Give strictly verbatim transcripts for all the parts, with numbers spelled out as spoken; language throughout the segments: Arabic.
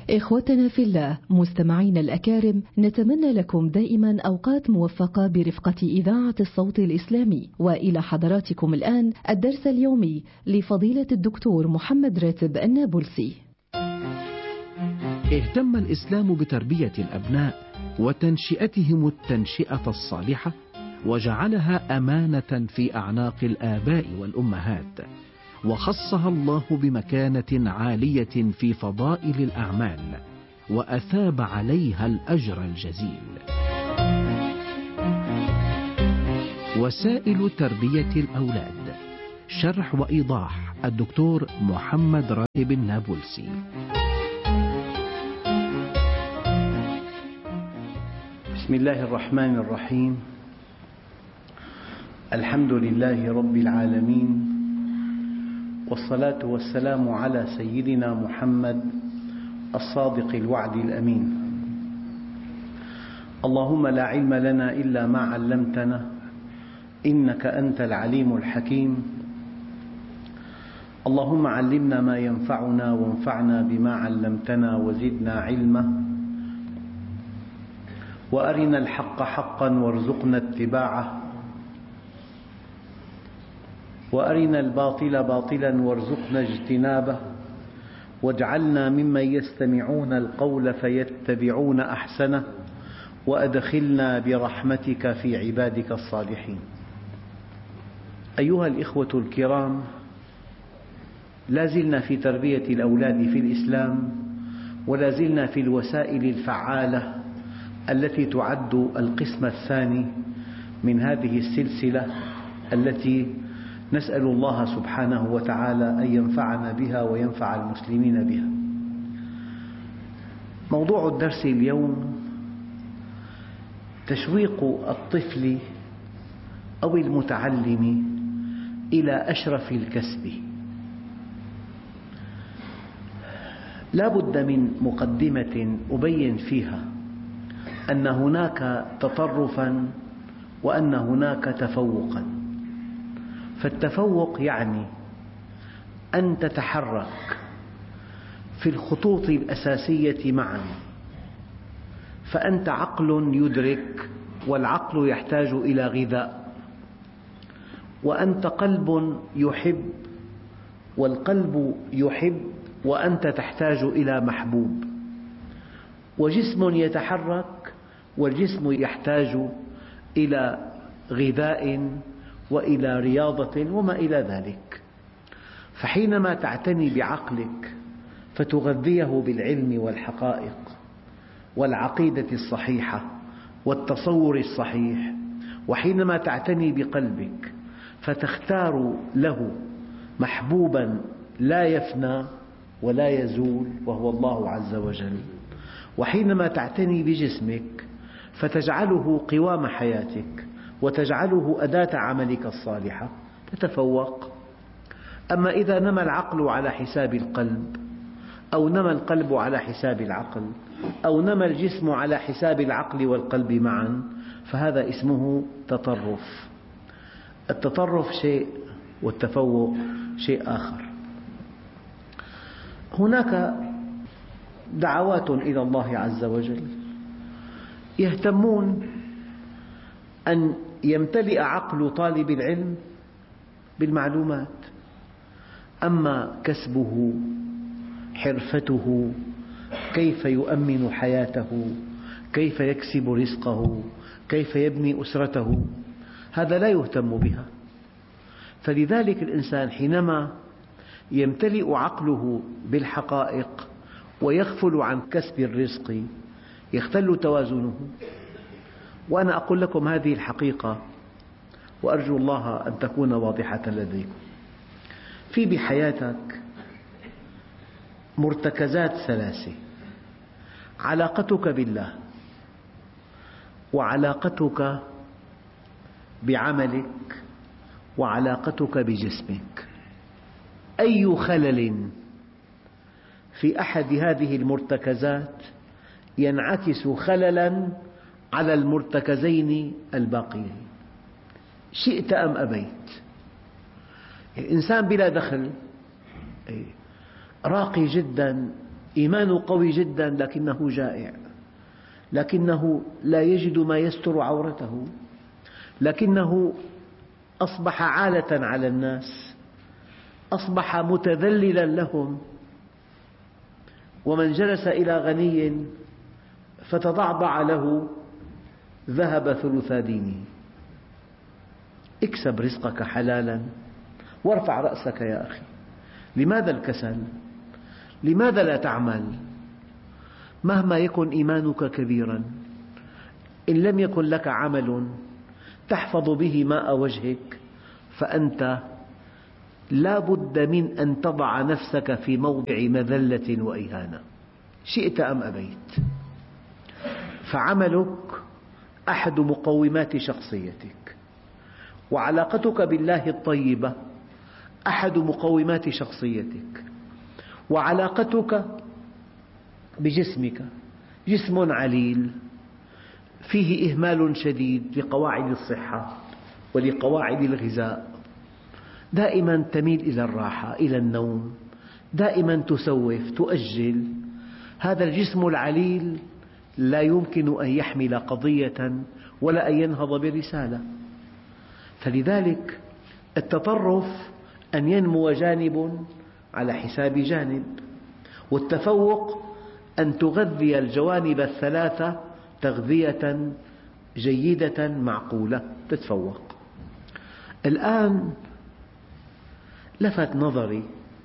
إخوتنا في الله، مستمعين الأكارم، نتمنى لكم دائما أوقات موفقة برفقة إذاعة الصوت الإسلامي. وإلى حضراتكم الآن الدرس اليومي لفضيلة الدكتور محمد راتب النابلسي. اهتم الإسلام بتربية الأبناء وتنشئتهم التنشئة الصالحة، وجعلها أمانة في أعناق الآباء والأمهات، وخصها الله بمكانة عالية في فضائل الأعمال، وأثاب عليها الأجر الجزيل. وسائل تربية الأولاد، شرح وإيضاح الدكتور محمد راتب النابلسي. بسم الله الرحمن الرحيم. الحمد لله رب العالمين، والصلاة والسلام على سيدنا محمد الصادق الوعد الأمين. اللهم لا علم لنا إلا ما علمتنا، إنك أنت العليم الحكيم. اللهم علمنا ما ينفعنا وانفعنا بما علمتنا وزدنا علما، وأرنا الحق حقا وارزقنا اتباعه، وأرنا الباطل باطلا وارزقنا اجتنابه، واجعلنا ممن يستمعون القول فيتبعون أحسنه، وأدخلنا برحمتك في عبادك الصالحين. أيها الإخوة الكرام، لا زلنا في تربية الأولاد في الإسلام، ولا زلنا في الوسائل الفعالة التي تعد القسم الثاني من هذه السلسلة، التي نسأل الله سبحانه وتعالى أن ينفعنا بها وينفع المسلمين بها. موضوع الدرس اليوم تشويق الطفل أو المتعلم إلى أشرف الكسب. لا بد من مقدمة أبين فيها أن هناك تطرفا وأن هناك تفوقا. فالتفوق يعني أن تتحرك في الخطوط الأساسية معا، فأنت عقل يدرك، والعقل يحتاج إلى غذاء، وأنت قلب يحب، والقلب يحب، وأنت تحتاج إلى محبوب، وجسم يتحرك، والجسم يحتاج إلى غذاء وإلى رياضة وما إلى ذلك. فحينما تعتني بعقلك فتغذيه بالعلم والحقائق والعقيدة الصحيحة والتصور الصحيح، وحينما تعتني بقلبك فتختار له محبوبا لا يفنى ولا يزول وهو الله عز وجل، وحينما تعتني بجسمك فتجعله قوام حياتك وتجعله أداة عملك الصالحة، تتفوق. أما إذا نمى العقل على حساب القلب، أو نمى القلب على حساب العقل، أو نمى الجسم على حساب العقل والقلب معا، فهذا اسمه تطرف. التطرف شيء والتفوق شيء آخر. هناك دعوات إلى الله عز وجل يهتمون أن يمتلئ عقل طالب العلم بالمعلومات، أما كسبه، حرفته، كيف يؤمن حياته، كيف يكسب رزقه، كيف يبني أسرته، هذا لا يهتم بها. فلذلك الإنسان حينما يمتلئ عقله بالحقائق ويغفل عن كسب الرزق يختل توازنه. وأنا أقول لكم هذه الحقيقة، وأرجو الله أن تكون واضحة لديكم. في بحياتك مرتكزات ثلاثة: علاقتك بالله، وعلاقتك بعملك، وعلاقتك بجسمك. أي خلل في أحد هذه المرتكزات ينعكس خللا على المرتكزين الباقيين، شئت أم أبيت. الإنسان بلا دخل راقي جدا إيمانه قوي جدا لكنه جائع، لكنه لا يجد ما يستر عورته، لكنه أصبح عالة على الناس، أصبح متذللا لهم. ومن جلس إلى غني فتضعضع له ذهب ثلثا دينه. اكسب رزقك حلالا وارفع رأسك يا أخي. لماذا الكسل؟ لماذا لا تعمل؟ مهما يكن إيمانك كبيرا، إن لم يكن لك عمل تحفظ به ماء وجهك فأنت لا بد من أن تضع نفسك في موضع مذلة وإهانة، شئت أم أبيت. فعملك أحد مقومات شخصيتك، وعلاقتك بالله الطيبة أحد مقومات شخصيتك، وعلاقتك بجسمك جسم عليل فيه إهمال شديد لقواعد الصحة ولقواعد الغذاء، دائما تميل إلى الراحة إلى النوم، دائما تسوف تؤجل. هذا الجسم العليل لا يمكن أن يحمل قضية ولا أن ينهض برسالة. فلذلك التطرف أن ينمو جانب على حساب جانب، والتفوق أن تغذي الجوانب الثلاثة تغذية جيدة معقولة تتفوق. الآن لفت نظري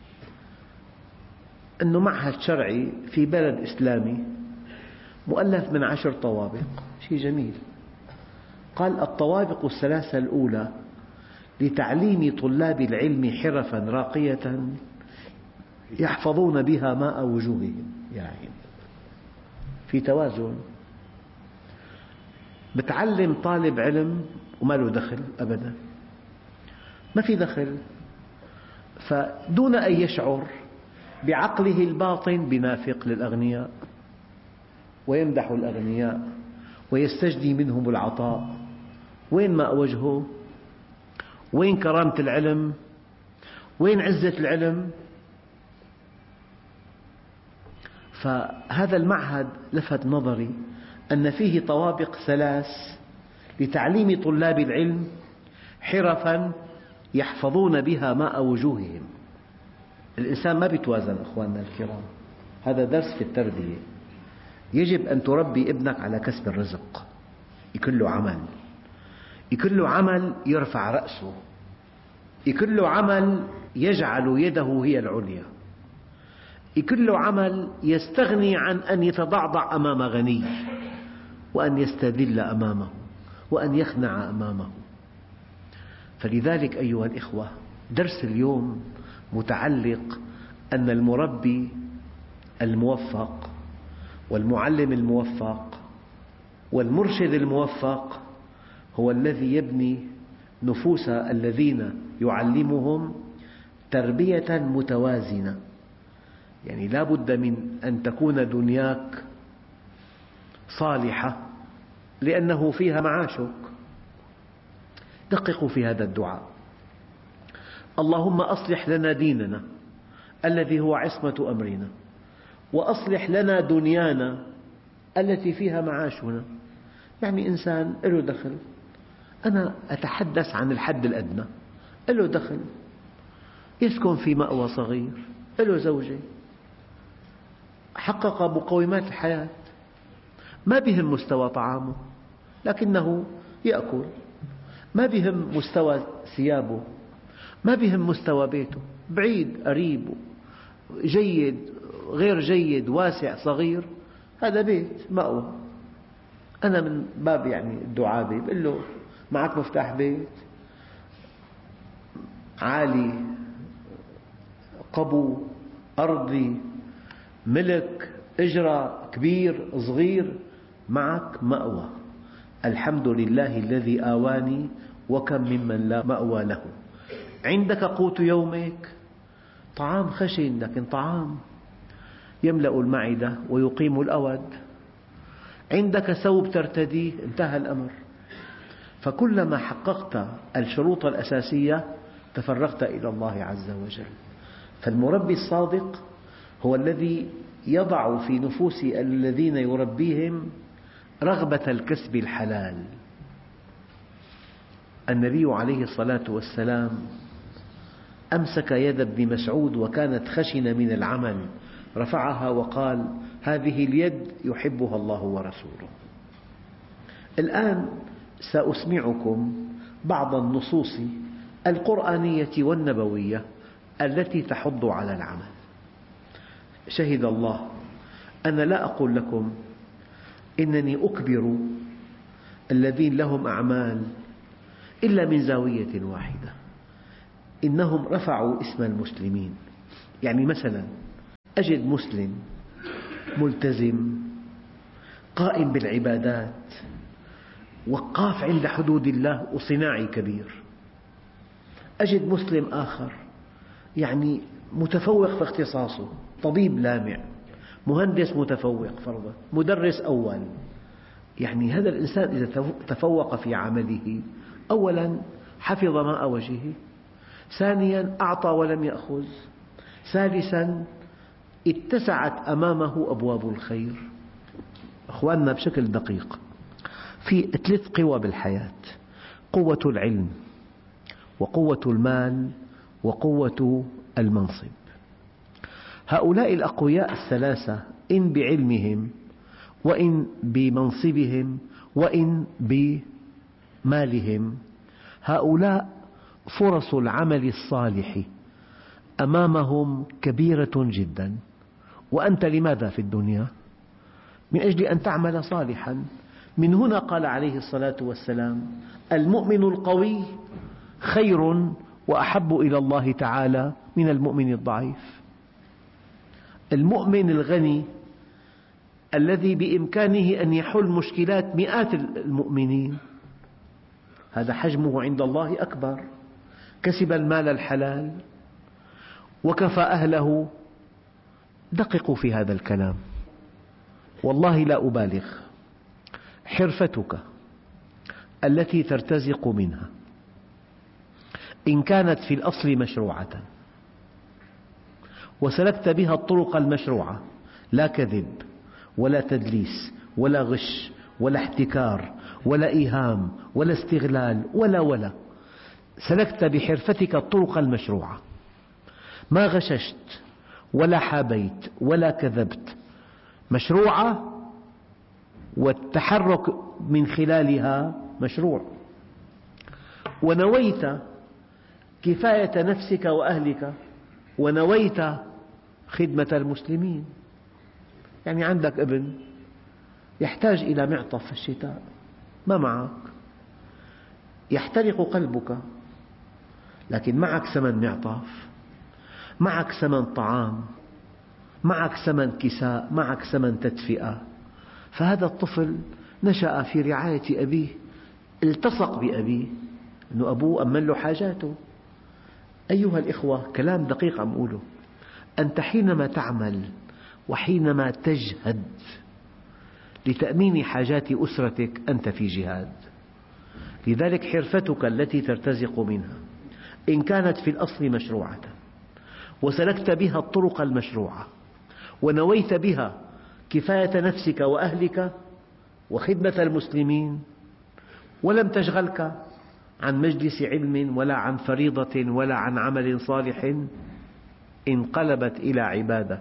أنه معهد شرعي في بلد إسلامي مؤلف من عشر طوابق، شيء جميل. قال الطوابق الثلاثة الأولى لتعليم طلاب العلم حرفا راقية يحفظون بها ماء وجوههم. يعني في توازن، بتعلم طالب علم وما له دخل أبدا، ما في دخل، فدون أن يشعر بعقله الباطن بنافق للأغنياء ويمدح الأغنياء ويستجدي منهم العطاء. وين ماء وجهه؟ وين كرامة العلم؟ وين عزة العلم؟ فهذا المعهد لفت نظري أن فيه طوابق ثلاث لتعليم طلاب العلم حرفا يحفظون بها ماء وجوههم. الإنسان ما يتوازن أخواننا الكرام، هذا درس في التربية. يجب أن تربي ابنك على كسب الرزق، يكون له عمل، يكون له عمل يرفع رأسه، يكون له عمل يجعل يده هي العليا، يكون له عمل يستغني عن أن يتضعضع أمام غني وأن يستذل أمامه وأن يخنع أمامه. فلذلك أيها الإخوة درس اليوم متعلق أن المربي الموفق والمعلم الموفق والمرشد الموفق هو الذي يبني نفوس الذين يعلمهم تربية متوازنة. يعني لا بد من أن تكون دنياك صالحة لأنه فيها معاشك. دققوا في هذا الدعاء: اللهم أصلح لنا ديننا الذي هو عصمة أمرنا، وأصلح لنا دنيانا التي فيها معاشنا. يعني إنسان له دخل، أنا أتحدث عن الحد الأدنى، له دخل، يسكن في مأوى صغير، له زوجة، حقق مقومات الحياة، ما بهم مستوى طعامه لكنه يأكل، ما بهم مستوى ثيابه، ما بهم مستوى بيته، بعيد قريب، جيد غير جيد، واسع صغير، هذا بيت مأوى. أنا من باب يعني الدعابة بقول له معك مفتاح بيت عالي، قبو، أرضي، ملك، إجرة، كبير، صغير، معك مأوى. الحمد لله الذي آواني وكم ممن لا مأوى له. عندك قوت يومك، طعام خشن لكن طعام يملأ المعدة ويقيم الأود، عندك ثوب ترتديه، انتهى الأمر. فكلما حققت الشروط الأساسية تفرغت إلى الله عز وجل. فالمربي الصادق هو الذي يضع في نفوس الذين يربيهم رغبة الكسب الحلال. النبي عليه الصلاة والسلام أمسك يد ابن مسعود وكانت خشنة من العمل، رفعها وقال: هذه اليد يحبها الله ورسوله. الآن سأسمعكم بعض النصوص القرآنية والنبوية التي تحض على العمل. شهد الله أنا لا أقول لكم إنني أكبر الذين لهم أعمال إلا من زاوية واحدة، إنهم رفعوا اسم المسلمين. يعني مثلا أجد مسلم ملتزم قائم بالعبادات وقاف عند حدود الله وصناعي كبير، أجد مسلم آخر يعني متفوق في اختصاصه، طبيب لامع، مهندس متفوق فرضا، مدرس أول. يعني هذا الإنسان إذا تفوق في عمله، أولا حفظ ماء وجهه، ثانيا أعطى ولم يأخذ، ثالثا اتسعت أمامه أبواب الخير. أخواننا بشكل دقيق، في ثلاث قوى بالحياة: قوة العلم، وقوة المال، وقوة المنصب. هؤلاء الأقوياء الثلاثة إن بعلمهم وإن بمنصبهم وإن بمالهم، هؤلاء فرص العمل الصالح أمامهم كبيرة جدا. وأنت لماذا في الدنيا؟ من أجل أن تعمل صالحا. من هنا قال عليه الصلاة والسلام: المؤمن القوي خير وأحب إلى الله تعالى من المؤمن الضعيف. المؤمن الغني الذي بإمكانه أن يحل مشكلات مئات المؤمنين، هذا حجمه عند الله أكبر، كسب المال الحلال وكفى أهله. دققوا في هذا الكلام، والله لا أبالغ. حرفتك التي ترتزق منها إن كانت في الأصل مشروعة وسلكت بها الطرق المشروعة، لا كذب ولا تدليس ولا غش ولا احتكار ولا إيهام ولا استغلال ولا ولا سلكت بحرفتك الطرق المشروعة، ما غششت ولا حابيت ولا كذبت، مشروعة والتحرك من خلالها مشروع، ونويت كفاية نفسك وأهلك، ونويت خدمة المسلمين. يعني عندك ابن يحتاج إلى معطف في الشتاء، ما معك، يحترق قلبك، لكن معك ثمن معطف، معك ثمن طعام، معك ثمن كساء، معك ثمن تدفئة. فهذا الطفل نشأ في رعاية أبيه، التصق بأبيه، أن أبوه أمن له حاجاته. أيها الإخوة، كلام دقيق عم أقوله. أنت حينما تعمل وحينما تجهد لتأمين حاجات أسرتك أنت في جهاد. لذلك حرفتك التي ترتزق منها إن كانت في الأصل مشروعة وسلكت بها الطرق المشروعة ونويت بها كفاية نفسك وأهلك وخدمة المسلمين، ولم تشغلك عن مجلس علم ولا عن فريضة ولا عن عمل صالح، انقلبت إلى عبادة،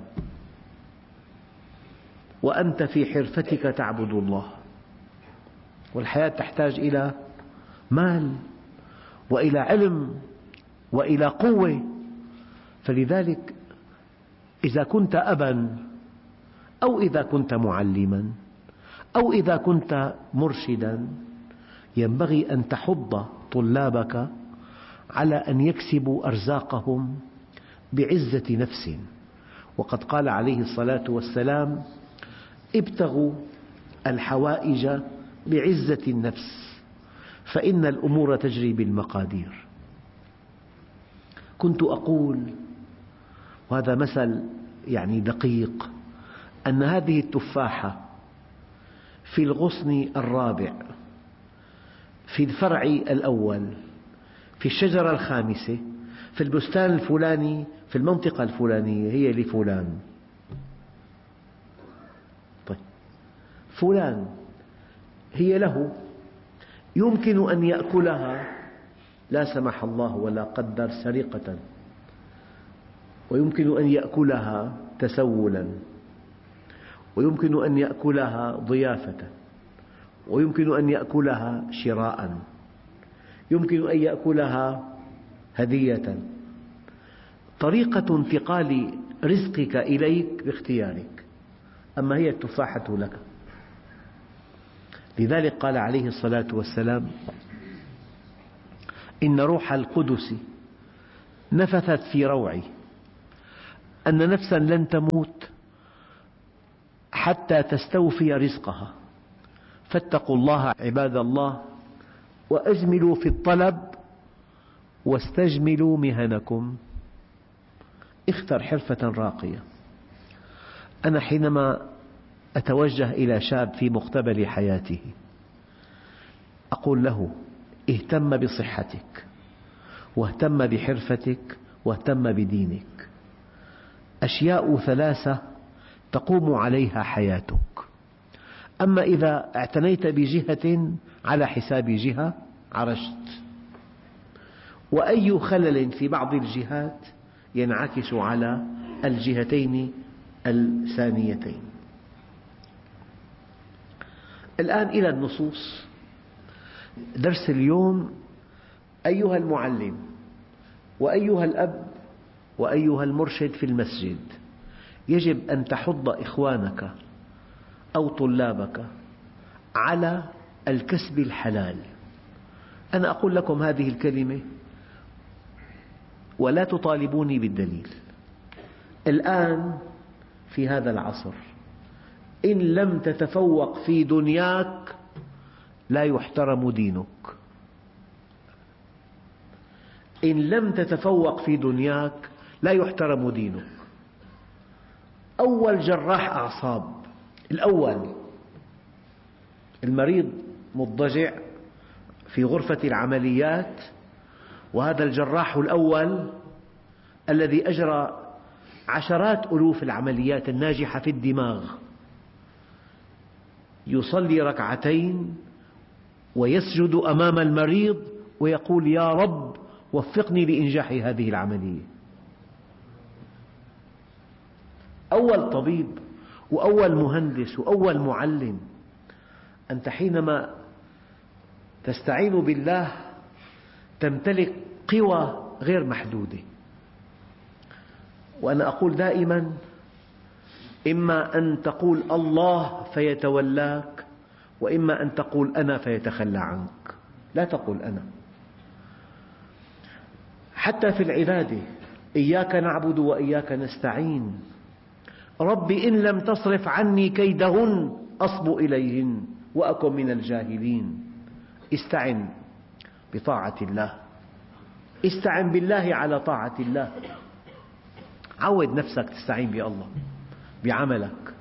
وأنت في حرفتك تعبد الله. والحياة تحتاج إلى مال وإلى علم وإلى قوة. فلذلك إذا كنت أبا أو إذا كنت معلما أو إذا كنت مرشدا، ينبغي أن تحض طلابك على أن يكسبوا أرزاقهم بعزة نفس. وقد قال عليه الصلاة والسلام: ابتغوا الحوائج بعزة النفس فإن الأمور تجري بالمقادير. كنت أقول، وهذا مثل يعني دقيق، أن هذه التفاحة في الغصن الرابع، في الفرع الأول، في الشجرة الخامسة، في البستان الفلاني، في المنطقة الفلانية، هي لفلان. فلان هي له، يمكن أن يأكلها لا سمح الله ولا قدر سرقة، ويمكن أن يأكلها تسولا، ويمكن أن يأكلها ضيافة، ويمكن أن يأكلها شراء، يمكن أن يأكلها هدية. طريقة انتقال رزقك إليك باختيارك، أما هي التفاحة لك. لذلك قال عليه الصلاة والسلام: إن روح القدس نفثت في روعي أن نفسا لن تموت حتى تستوفي رزقها، فاتقوا الله عباد الله وأجملوا في الطلب واستجملوا مهنكم. اختر حرفة راقية. أنا حينما أتوجه إلى شاب في مقتبل حياته أقول له: اهتم بصحتك، واهتم بحرفتك، واهتم بدينك. أشياء ثلاثة تقوم عليها حياتك. أما إذا اعتنيت بجهة على حساب جهة عرجت، وأي خلل في بعض الجهات ينعكس على الجهتين الثانيتين. الآن إلى النصوص. درس اليوم: أيها المعلم، وأيها الأب، وأيها المرشد في المسجد، يجب أن تحض إخوانك أو طلابك على الكسب الحلال. أنا أقول لكم هذه الكلمة ولا تطالبوني بالدليل. الآن في هذا العصر إن لم تتفوق في دنياك لا يحترم دينك. إن لم تتفوق في دنياك لا يحترم دينك. أول جراح أعصاب، الأول، المريض مضطجع في غرفة العمليات، وهذا الجراح الأول الذي أجرى عشرات ألوف العمليات الناجحة في الدماغ يصلي ركعتين ويسجد أمام المريض ويقول: يا رب وفقني لإنجاح هذه العملية. أول طبيب وأول مهندس وأول معلم. أنت حينما تستعين بالله تمتلك قوى غير محدودة. وأنا أقول دائما: إما أن تقول الله فيتولاك، وإما أن تقول أنا فيتخلى عنك. لا تقول أنا. حتى في العبادة: إياك نعبد وإياك نستعين، رب إن لم تصرف عني كيدهن أصب إليهن وأكن من الجاهلين. استعن بطاعة الله، استعن بالله على طاعة الله. عود نفسك تستعين بالله بعملك.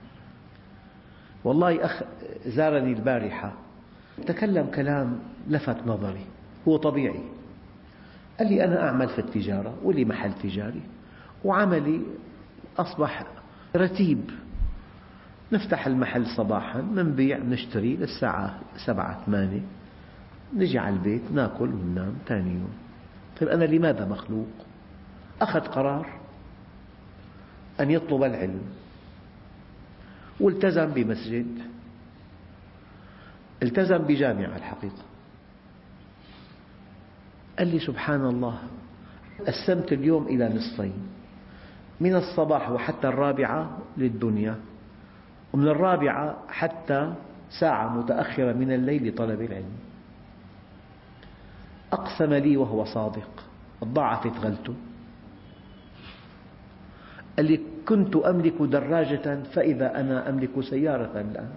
والله أخ زارني البارحة تكلم كلام لفت نظري، هو طبيعي. قال لي: أنا أعمل في التجارة ولي محل تجاري، وعملي أصبح رتيب. نفتح المحل صباحا، نبيع نشتري للساعة سبعة ثمانية، نجي على البيت ناكل وننام ثاني يوم. طيب أنا لماذا مخلوق؟ أخذ قرار أن يطلب العلم، والتزم بمسجد، التزم بجامعة. الحقيقة قال لي: سبحان الله، قسمت اليوم إلى نصفين، من الصباح وحتى الرابعة للدنيا، ومن الرابعة حتى ساعة متأخرة من الليل لطلب العلم. أقسم لي وهو صادق، ضاعفت غلته. قال لي: كنت أملك دراجة فإذا أنا أملك سيارة الآن.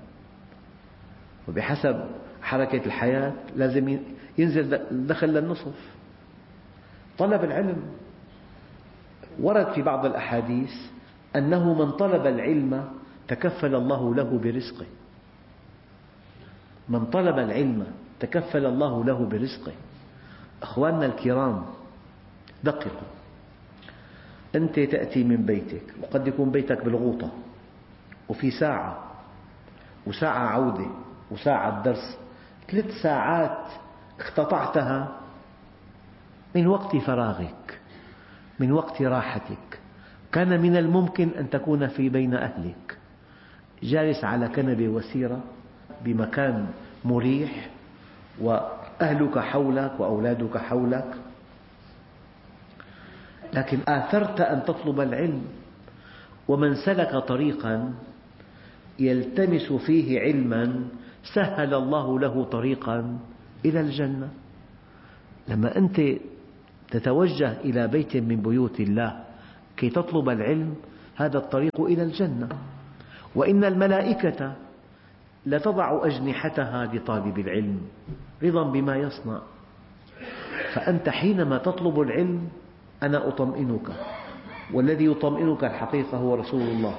وبحسب حركة الحياة لازم ينزل دخل للنصف. طلب العلم ورد في بعض الأحاديث أنه من طلب العلم تكفل الله له برزقه. من طلب العلم تكفل الله له برزقه. أخواننا الكرام، دققوا. أنت تأتي من بيتك، وقد يكون بيتك بالغوطة، وفي ساعة وساعة عودة وساعة درس، ثلاث ساعات اقتطعتها من وقت فراغك، من وقت راحتك. كان من الممكن أن تكون في بين أهلك، جالس على كنبة وسيرة بمكان مريح وأهلك حولك وأولادك حولك، لكن آثرت أن تطلب العلم. ومن سلك طريقا يلتمس فيه علما سهل الله له طريقا إلى الجنة. لما أنت تتوجه إلى بيت من بيوت الله كي تطلب العلم، هذا الطريق إلى الجنة. وإن الملائكة لتضع أجنحتها لطالب العلم رضا بما يصنع. فأنت حينما تطلب العلم أنا أطمئنك، والذي يطمئنك الحقيقة هو رسول الله.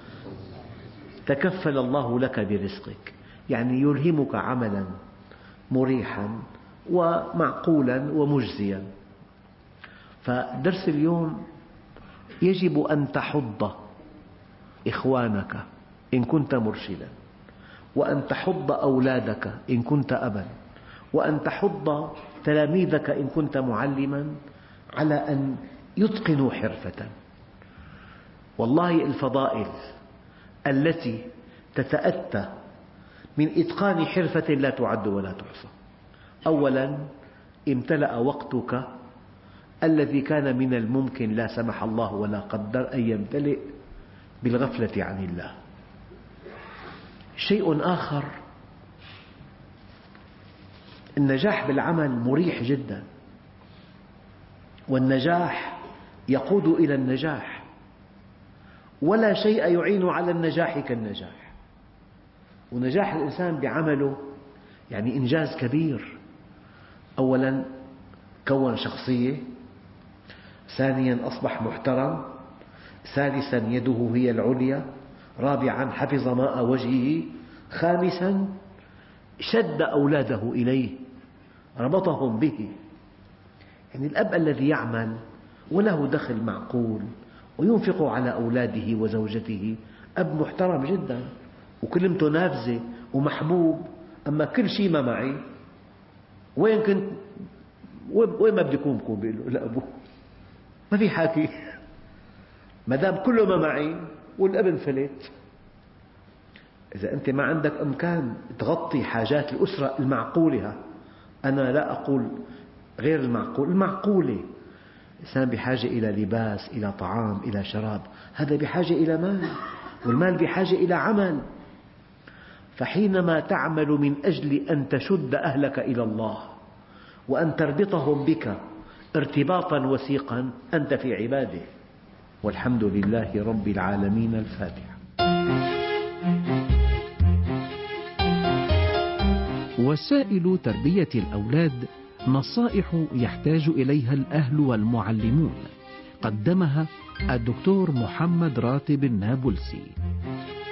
تكفل الله لك برزقك، يعني يلهمك عملا مريحا ومعقولا ومجزيا. فدرس اليوم يجب أن تحض إخوانك إن كنت مرشدا، وأن تحض أولادك إن كنت أبا، وأن تحض تلاميذك إن كنت معلما على أن يتقنوا حرفة. والله الفضائل التي تتأتى من إتقان حرفة لا تعد ولا تحصى. أولا، امتلأ وقتك الذي كان من الممكن لا سمح الله ولا قدر أن يمتلئ بالغفلة عن الله. شيء آخر، النجاح بالعمل مريح جدا، والنجاح يقود إلى النجاح، ولا شيء يعين على النجاح كالنجاح. ونجاح الإنسان بعمله يعني إنجاز كبير. أولا كون شخصية، ثانيا أصبح محترم، ثالثا يده هي العليا، رابعا حفظ ماء وجهه، خامسا شد أولاده إليه، ربطهم به. يعني الأب الذي يعمل وله دخل معقول وينفق على أولاده وزوجته أب محترم جدا وكلمته نافذة ومحبوب. أما كل شيء ما معي، وين كنت وين ما بدي أكون بكون بيقول له لأبوه ما في حاكي، ما دام كله ما معي والابن فلت. إذا أنت ما عندك إمكان تغطي حاجات الأسرة المعقولة، أنا لا أقول غير المعقول، المعقولة، الإنسان بحاجة إلى لباس، إلى طعام، إلى شراب، هذا بحاجة إلى مال، والمال بحاجة إلى عمل. فحينما تعمل من أجل أن تشد أهلك إلى الله وأن تربطهم بك ارتباطا وثيقا، أنت في عباده. والحمد لله رب العالمين. الفاتحة. وسائل تربية الأولاد نصائح يحتاج إليها الأهل والمعلمون، قدمها الدكتور محمد راتب النابلسي.